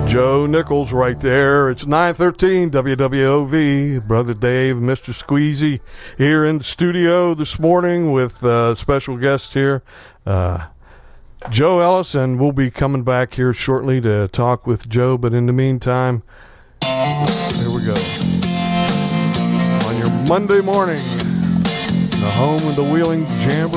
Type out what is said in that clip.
Joe Nichols right there. It's 9:13 WWOV. Brother Dave, Mr. Squeezy here in the studio this morning with special guest here, Joe Ellis, and we'll be coming back here shortly to talk with Joe. But in the meantime, here we go. On your Monday morning, the home of the Wheeling Jamboree.